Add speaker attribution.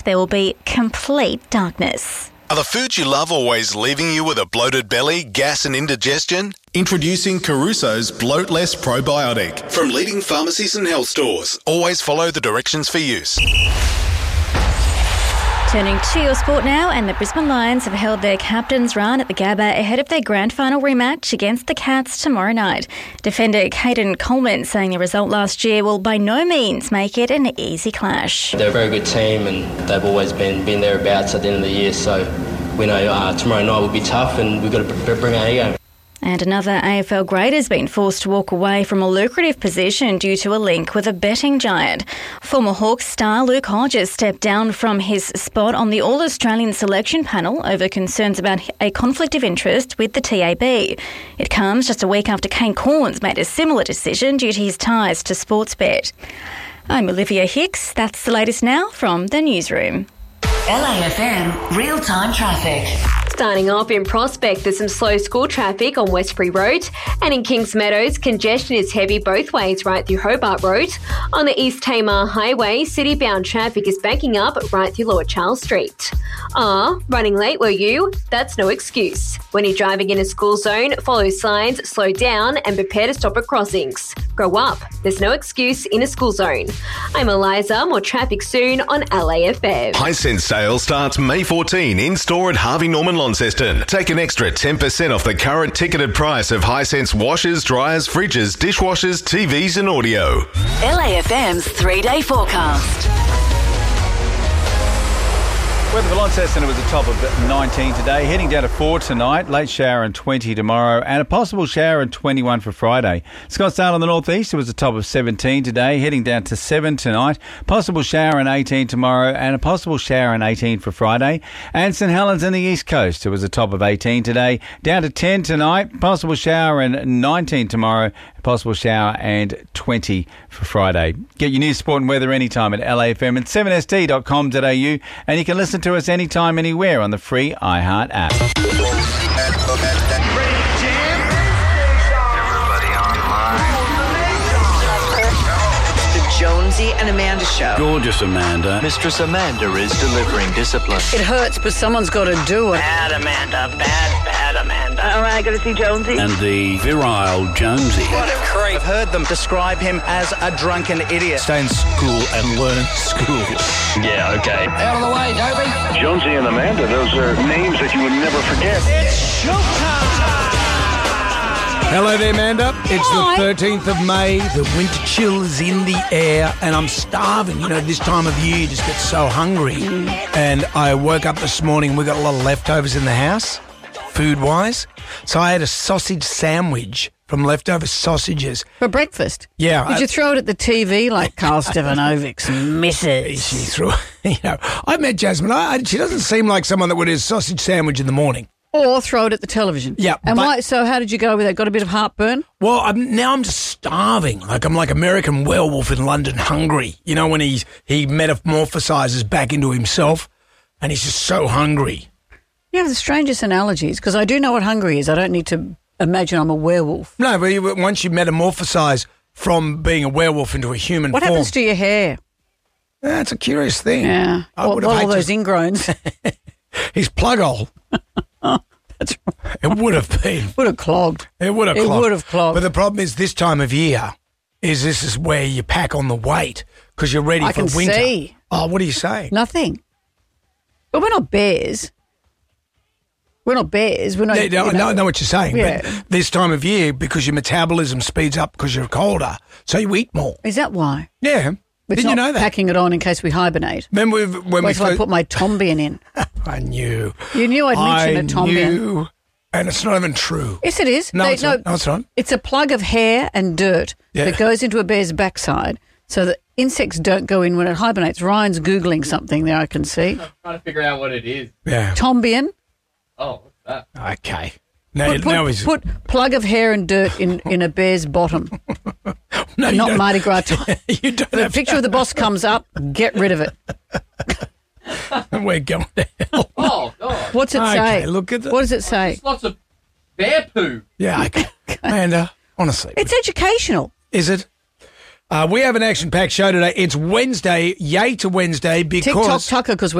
Speaker 1: there will be complete darkness.
Speaker 2: Are the foods you love always leaving you with a bloated belly, gas and indigestion? Introducing Caruso's Bloat Less Probiotic from leading pharmacies and health stores. Always follow the directions for use.
Speaker 1: Turning to your sport now, and the Brisbane Lions have held their captain's run at the Gabba ahead of their grand final rematch against the Cats tomorrow night. Defender Caden Coleman saying the result last year will by no means make it an easy clash.
Speaker 3: They're a very good team and they've always been thereabouts at the end of the year, so we know tomorrow night will be tough and we've got to bring our A game.
Speaker 1: And another AFL grade has been forced to walk away from a lucrative position due to a link with a betting giant. Former Hawks star Luke Hodges stepped down from his spot on the All-Australian selection panel over concerns about a conflict of interest with the TAB. It comes just a week after Kane Cornes made a similar decision due to his ties to Sportsbet. I'm Olivia Hicks. That's the latest now from the newsroom.
Speaker 4: LAFM real-time traffic.
Speaker 5: Starting off in Prospect, there's some slow school traffic on Westbury Road, and in Kings Meadows, congestion is heavy both ways right through Hobart Road. On the East Tamar Highway, city-bound traffic is backing up right through Lord Charles Street. Running late were you? That's no excuse. When you're driving in a school zone, follow signs, slow down and prepare to stop at crossings. Grow up. There's no excuse in a school zone. I'm Eliza. More traffic soon on LAFM.
Speaker 2: Hisense sale starts May 14 in-store at Harvey Norman Launceston. Take an extra 10% off the current ticketed price of Hisense washers, dryers, fridges, dishwashers, TVs and audio.
Speaker 4: LAFM's 3-day forecast.
Speaker 6: Weather for Launceston, it was a top of 19 today, heading down to 4 tonight, late shower and 20 tomorrow, and a possible shower and 21 for Friday. Scottsdale on the northeast, it was a top of 17 today, heading down to 7 tonight, possible shower and 18 tomorrow, and a possible shower and 18 for Friday. And St Helens on the east coast, it was a top of 18 today, down to 10 tonight, possible shower and 19 tomorrow, possible shower and 20 for Friday. Get your news, sport and weather anytime at LAFM and 7st.com.au, and you can listen to us anytime, anywhere on the free iHeart app.
Speaker 7: Jonesy and Amanda show.
Speaker 8: Gorgeous Amanda.
Speaker 9: Mistress Amanda is delivering discipline.
Speaker 7: It hurts, but someone's got to do it.
Speaker 9: Bad Amanda. Bad Amanda.
Speaker 7: All right, got to see Jonesy.
Speaker 8: And the virile Jonesy.
Speaker 9: What a creep.
Speaker 10: I've heard them describe him as a drunken idiot.
Speaker 9: Stay in school and learn school. Yeah, okay.
Speaker 10: Out of the way, Dopey.
Speaker 11: Jonesy and Amanda, those are names that you would never forget.
Speaker 10: It's showtime.
Speaker 12: Hello there, Amanda. It's the 13th of May. The winter chill is in the air, and I'm starving. You know, this time of year, you just get so hungry. And I woke up this morning, we got a lot of leftovers in the house, food-wise. So I had a sausage sandwich from leftover sausages.
Speaker 13: For breakfast?
Speaker 12: Yeah.
Speaker 13: Did you throw it at the TV like Carl Stefanovic's missus?
Speaker 12: She threw I met Jasmine. She doesn't seem like someone that would eat a sausage sandwich in the morning.
Speaker 13: Or throw it at the television.
Speaker 12: Yeah.
Speaker 13: And why? So how did you go with that? Got a bit of heartburn?
Speaker 12: Well, now I'm just starving. Like I'm like American Werewolf in London, hungry. You know, when he metamorphosizes back into himself and he's just so hungry.
Speaker 13: You have the strangest analogies, because I do know what hungry is. I don't need to imagine I'm a werewolf.
Speaker 12: No, but once you metamorphosize from being a werewolf into a human
Speaker 13: What
Speaker 12: form.
Speaker 13: happens to your hair?
Speaker 12: That's a curious thing.
Speaker 13: Yeah. What all those ingrowns?
Speaker 12: His plug hole.
Speaker 13: That's right.
Speaker 12: It would have been.
Speaker 13: Would have clogged.
Speaker 12: It would have clogged.
Speaker 13: It would have clogged.
Speaker 12: But the problem is this time of year this is where you pack on the weight because you're ready for winter.
Speaker 13: I can see.
Speaker 12: Oh, what are you saying?
Speaker 13: Nothing. But we're not bears. We're not bears. We're not.
Speaker 12: I know what you're saying.
Speaker 13: Yeah.
Speaker 12: But this time of year, because your metabolism speeds up because you're colder, so you eat more.
Speaker 13: Is that why?
Speaker 12: Yeah. Didn't you know that?
Speaker 13: Packing it on in case we hibernate.
Speaker 12: When we
Speaker 13: I put my Tombian in.
Speaker 12: I knew.
Speaker 13: You knew I'd mention a Tombian.
Speaker 12: I knew, and it's not even true.
Speaker 13: Yes, it is.
Speaker 12: No, it's not. No, it's not.
Speaker 13: It's a plug of hair and dirt that goes into a bear's backside so that insects don't go in when it hibernates. Ryan's Googling something there, I can see.
Speaker 3: I'm trying to figure out what it is.
Speaker 12: Yeah.
Speaker 13: Tombian.
Speaker 3: Oh, what's that?
Speaker 12: Okay.
Speaker 13: Put plug of hair and dirt in a bear's bottom.
Speaker 12: No,
Speaker 13: not Mardi Gras time.
Speaker 12: You don't
Speaker 13: the picture of the boss comes up, get rid of it.
Speaker 12: We're going to hell.
Speaker 3: Oh, God.
Speaker 13: What's it say?
Speaker 12: Look at
Speaker 13: what does it say?
Speaker 3: There's lots of bear poo.
Speaker 12: Yeah, okay. Amanda, honestly.
Speaker 13: It's educational.
Speaker 12: Is it? We have an action-packed show today. It's Wednesday, yay to Wednesday, because...
Speaker 13: TikTok Tucker, because